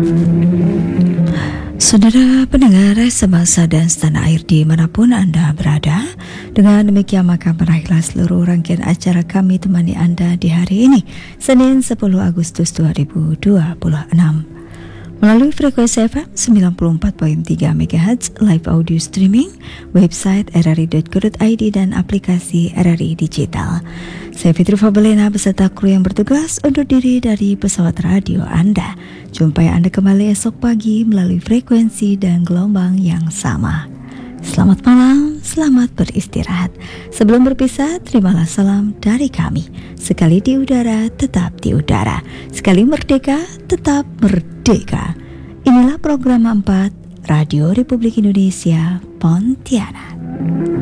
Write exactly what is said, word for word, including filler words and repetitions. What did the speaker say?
Saudara pendengar sebangsa dan setanah air dimanapun Anda berada, dengan demikian maka berakhirlah seluruh rangkaian acara kami temani Anda di hari ini, Senin sepuluh Agustus dua ribu dua puluh enam. Melalui frekuensi F M sembilan puluh empat koma tiga megahertz, live audio streaming, website r r i dot co dot i d dan aplikasi R R I Digital. Saya Fitri Fabelena beserta kru yang bertugas undur diri dari pesawat radio Anda. Jumpai Anda kembali esok pagi melalui frekuensi dan gelombang yang sama. Selamat malam, selamat beristirahat. Sebelum berpisah, terimalah salam dari kami. Sekali di udara, tetap di udara. Sekali merdeka, tetap merdeka. Inilah program empat Radio Republik Indonesia Pontianak.